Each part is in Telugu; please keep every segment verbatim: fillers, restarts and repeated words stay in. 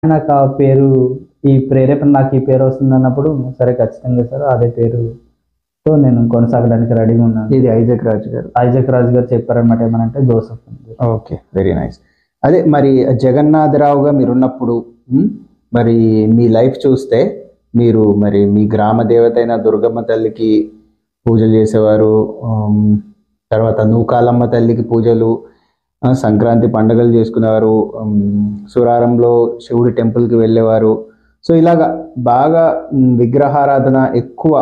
నాకు ఆ పేరు ఈ ప్రేరేపణ నాకు ఈ పేరు వస్తుంది అన్నప్పుడు సరే ఖచ్చితంగా సార్ అదే పేరుతో నేను కొనసాగడానికి రెడీగా ఉన్నాను. ఇది ఐజాక్ రాజు గారు ఐజాక్ రాజు గారు చెప్పారనమాట ఏమనంటే జోసెఫ్ అని. Okay, very nice. అదే మరి జగన్నాథరావుగా మీరున్నప్పుడు ఉమ్, మరి మీ లైఫ్ చూస్తే మీరు మరి మీ గ్రామ దేవత అయిన దుర్గమ్మ తల్లికి పూజలు చేసేవారు, ఉమ్, తర్వాత నూకాలమ్మ తల్లికి పూజలు, ఆ, సంక్రాంతి పండుగలు చేసుకునేవారు, ఉమ్, సురారంలో శివుడి టెంపుల్కి వెళ్ళేవారు. సో ఇలాగా బాగా ఉమ్, విగ్రహారాధన ఎక్కువ,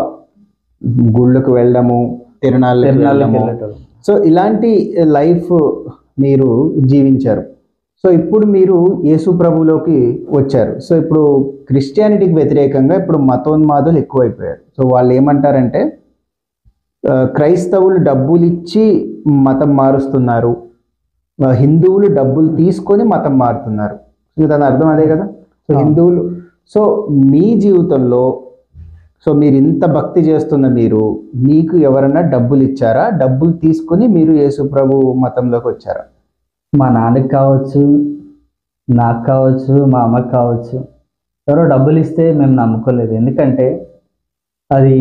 గుళ్ళకు వెళ్ళడము, తిరణాలకు తిరునాళ్ళకి వెళ్ళడము. వెళ్ళేటోళ్ళు. సో ఇలాంటి లైఫ్ మీరు జీవించారు. సో ఇప్పుడు మీరు యేసు ప్రభులోకి వచ్చారు. సో ఇప్పుడు క్రిస్టియానిటీకి వ్యతిరేకంగా ఇప్పుడు మతోన్మాదులు ఎక్కువైపోయారు. సో వాళ్ళు ఏమంటారంటే ఆ, క్రైస్తవులు డబ్బులు ఇచ్చి మతం మారుస్తున్నారు, ఆ, హిందువులు డబ్బులు తీసుకొని మతం మారుతున్నారు. సో దాని అర్థం అదే కదా. సో ఆ. హిందువులు, సో మీ జీవితంలో, సో మీరు ఇంత భక్తి చేస్తున్న మీరు, మీకు ఎవరన్నా డబ్బులు ఇచ్చారా? డబ్బులు తీసుకుని మీరు యేసు ప్రభు మతంలోకి వచ్చారా? మా నాన్నకి కావచ్చు, నాకు కావచ్చు, మా అమ్మకి కావచ్చు, ఎవరో డబ్బులు ఇస్తే మేము నమ్ముకోలేదు. ఎందుకంటే అది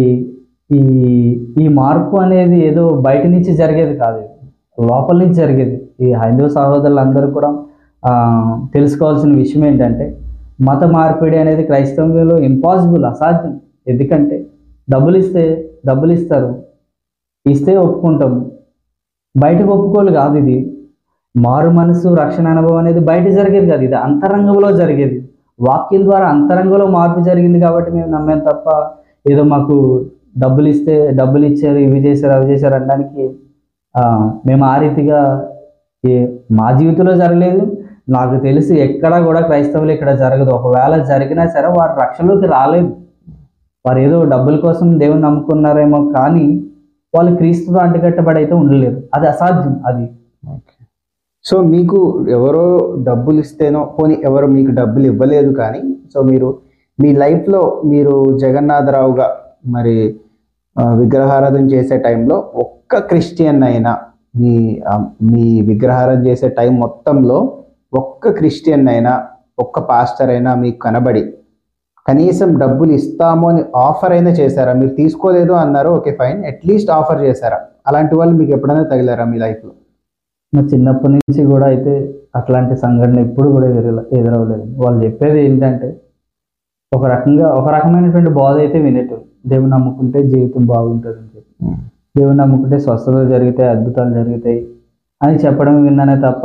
ఈ ఈ మార్పు అనేది ఏదో బయట నుంచి జరిగేది కాదు, లోపల నుంచి జరిగేది. ఈ హైందవ సహోదరులందరూ కూడా ఆ, తెలుసుకోవాల్సిన విషయం ఏంటంటే మత మార్పిడి అనేది క్రైస్తవంలో ఇంపాసిబుల్, అసాధ్యం. ఎందుకంటే డబ్బులు ఇస్తే డబ్బులు ఇస్తారు, ఇస్తే ఒప్పుకుంటాము, బయటకు ఒప్పుకోలు కాదు. ఇది మారు మనసు రక్షణ అనుభవం అనేది బయట జరిగేది కాదు, ఇది అంతరంగంలో జరిగేది. వాక్యం ద్వారా అంతరంగంలో మార్పు జరిగింది కాబట్టి మేము నమ్మాం తప్ప ఏదో మాకు డబ్బులు ఇస్తే డబ్బులు ఇచ్చారు, ఇవి చేశారు, అవి చేశారు అనడానికి ఆ, మేము ఆ రీతిగా ఏ మా జీవితంలో జరగలేదు. నాకు తెలిసి ఎక్కడా కూడా క్రైస్తవులు ఇక్కడ జరగదు. ఒకవేళ జరిగినా సరే వారు రక్షణలోకి రాలేదు. వారు ఏదో డబ్బుల కోసం దేవుని నమ్ముకున్నారేమో కానీ వాళ్ళు క్రీస్తుతో అంటుకట్టబడి అయితే ఉండలేరు. అది అసాధ్యం. అది ఓకే. సో మీకు ఎవరో డబ్బులు ఇస్తేనో, పోనీ ఎవరో మీకు డబ్బులు ఇవ్వలేదు కానీ, సో మీరు మీ లైఫ్లో మీరు జగన్నాథరావుగా మరి ఆ, విగ్రహారాధన చేసే టైంలో ఒక్క క్రిస్టియన్ అయినా, మీ ఆ, మీ విగ్రహారాధన చేసే టైం మొత్తంలో ఒక్క క్రిస్టియన్ అయినా, ఒక్క పాస్టర్ అయినా మీకు కనబడి కనీసం డబ్బులు ఇస్తాము అని ఆఫర్ అయినా చేశారా? మీరు తీసుకోలేదు అన్నారు, ఓకే ఫైన్, అట్లీస్ట్ ఆఫర్ చేశారా? అలాంటి వాళ్ళు మీకు ఎప్పుడైనా తగిలారా మీ లైఫ్లో? నా చిన్నప్పటి నుంచి కూడా అయితే అట్లాంటి సంఘటన ఎప్పుడు కూడా ఎదుర ఎదురవ్వలేదు. వాళ్ళు చెప్పేది ఏంటంటే ఒక రకంగా ఒక రకమైనటువంటి బోధ అయితే వినేటోళ్ళు. దేవుని నమ్ముకుంటే జీవితం బాగుంటుంది అని చెప్పి, దేవుని నమ్ముకుంటే స్వస్థతలు జరుగుతాయి, అద్భుతాలు జరుగుతాయి అని చెప్పడం విన్నానే తప్ప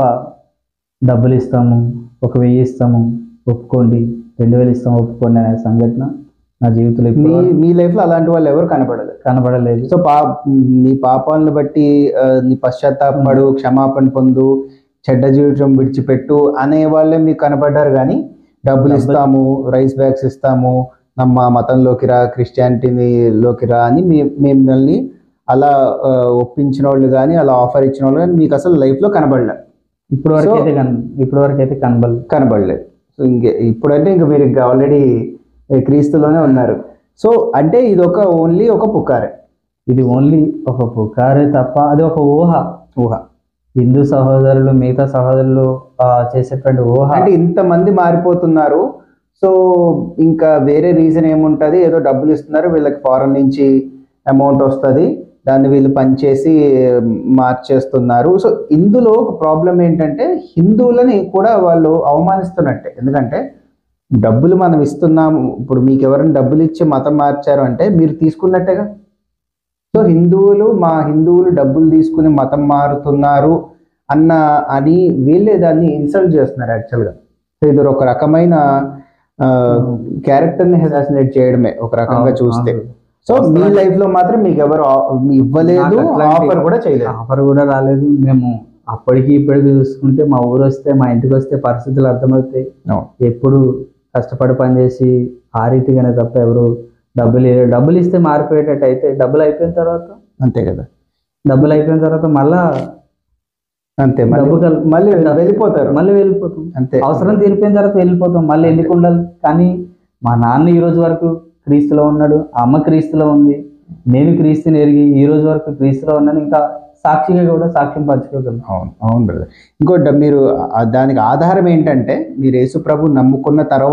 డబ్బులు ఇస్తాము, ఒక వెయ్యి ఇస్తాము ఒప్పుకోండి, రెండు వేలు ఇస్తాము ఒప్పుకోండి అనే సంఘటన నా జీవితంలో మీ ఎప్పుడు మీ లైఫ్లో అలాంటి వాళ్ళు ఎవరు కనపడలేదు. కనబడలేదు. సో పా మీ పాపాలను బట్టి ఆ, నీ పశ్చాత్తాపడు, క్షమాపణ పొందు, చెడ్డ జీవితం విడిచిపెట్టు అనే వాళ్ళే మీకు కనపడ్డారు. కానీ డబ్బులు ఇస్తాము, రైస్ బ్యాగ్స్ ఇస్తాము, నమ్మ మతంలోకి రా, క్రిస్టియానిటీలోకి రా అని మీ మిమ్మల్ని అలా ఆ, ఒప్పించిన వాళ్ళు కానీ, అలా ఆఫర్ ఇచ్చిన వాళ్ళు కానీ మీకు అసలు లైఫ్లో కనబడలే. ఇప్పుడు వరకు అయితే కన్ ఇప్పుడు వరకు అయితే కనబడలేదు. కనబడలేదు. సో ఇంకే ఇప్పుడంటే ఇంకా మీరు ఇంకా ఆల్రెడీ క్రీస్తులోనే ఉన్నారు. సో అంటే ఇది ఒక ఓన్లీ ఒక పుకారే, ఇది ఓన్లీ ఒక పుకారే తప్ప అది ఒక ఊహ. ఊహ. హిందూ సహోదరులు మిగతా సహోదరులు ఆ, చేసేటువంటి ఊహ. అంటే ఇంతమంది మారిపోతున్నారు, సో ఇంకా వేరే రీజన్ ఏముంటుంది? ఏదో డబ్బులు ఇస్తున్నారు, వీళ్ళకి ఫారెన్ నుంచి అమౌంట్ వస్తుంది, దాన్ని వీళ్ళు పనిచేసి మార్చేస్తున్నారు. సో ఇందులో ఒక ప్రాబ్లం ఏంటంటే హిందువులని కూడా వాళ్ళు అవమానిస్తున్నట్టే. ఎందుకంటే డబ్బులు మనం ఇస్తున్నాము, ఇప్పుడు మీకు ఎవరైనా డబ్బులు ఇచ్చి మతం మార్చారు అంటే మీరు తీసుకున్నట్టేగా. సో హిందువులు మా హిందువులు డబ్బులు తీసుకుని మతం మారుతున్నారు అన్న అని వీళ్ళే దాన్ని ఇన్సల్ట్ చేస్తున్నారు యాక్చువల్గా. సో ఇది ఒక రకమైన క్యారెక్టర్ని అసాసినేట్ చేయడమే ఒక రకంగా చూస్తే. సో మీ లైఫ్ లో మాత్రం మీకు ఎవరు ఇవ్వలేదు, ఆఫర్ కూడా చేయలేదు, ఆఫర్ కూడా రాలేదు. మేము అప్పటికి ఇప్పటికి చూసుకుంటే మా ఊరు వస్తే మా ఇంటికి వస్తే పరిస్థితులు అర్థమవుతాయి. ఎప్పుడు కష్టపడి పనిచేసి ఆ రీతిగానే తప్ప ఎవరు డబ్బులు డబ్బులు ఇస్తే మారిపోయేటట్టు అయితే డబ్బులు అయిపోయిన తర్వాత అంతే కదా, డబ్బులు అయిపోయిన తర్వాత మళ్ళా అంతే డబ్బు మళ్ళీ వెళ్ళిపోతారు, మళ్ళీ వెళ్ళిపోతాం. అంతే, అవసరం తీరిపోయిన తర్వాత వెళ్ళిపోతాం. మళ్ళీ ఎందుకు ఉండాలి? కానీ మా నాన్న ఈ రోజు వరకు క్రీస్తులో ఉన్నాడు, అమ్మ క్రీస్తులో ఉంది, నేను క్రీస్తుని ఎరిగి ఈ రోజు వరకు క్రీస్తులో ఉన్నాను. ఇంకా సాక్షిగా కూడా సాక్ష్యం పంచుకోగలం. అవును అవును బ్రదర్. ఇంకోటి మీరు ఆ- దానికి ఆధారం ఏంటంటే మీరు యేసు ప్రభు నమ్ముకున్న తర్వాత